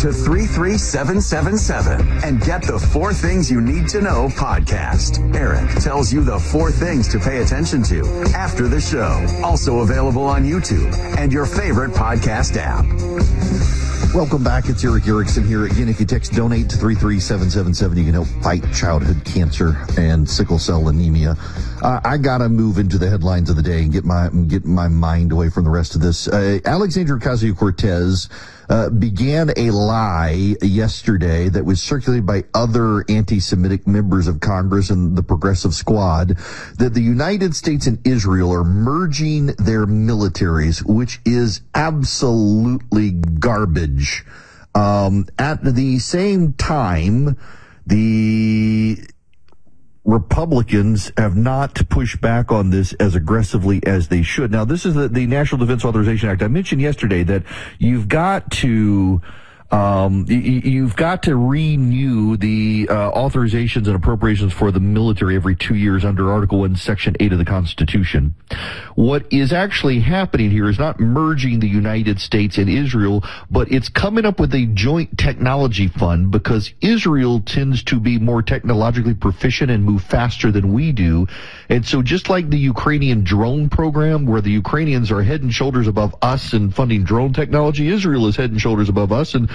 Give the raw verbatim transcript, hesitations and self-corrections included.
to three three seven seven seven and get the Four Things You Need to Know podcast. Eric tells you the four things to pay attention to after the show. Also available on YouTube and your favorite podcast app. Welcome back. It's Eric Erickson here. Again, if you text donate to three three seven seven seven, you can help fight childhood cancer and sickle cell anemia. Uh, I got to move into the headlines of the day and get my get my mind away from the rest of this. Uh, Alexandria Ocasio-Cortez uh, began a lie yesterday that was circulated by other anti-Semitic members of Congress and the Progressive Squad that the United States and Israel are merging their militaries, which is absolutely garbage. Um, at the same time, the Republicans have not pushed back on this as aggressively as they should. Now, this is the, the National Defense Authorization Act. I mentioned yesterday that you've got to Um, you've got to renew the uh, authorizations and appropriations for the military every two years under Article one, Section eight of the Constitution. What is actually happening here is not merging the United States and Israel, but it's coming up with a joint technology fund because Israel tends to be more technologically proficient and move faster than we do. And so just like the Ukrainian drone program, where the Ukrainians are head and shoulders above us in funding drone technology, Israel is head and shoulders above us and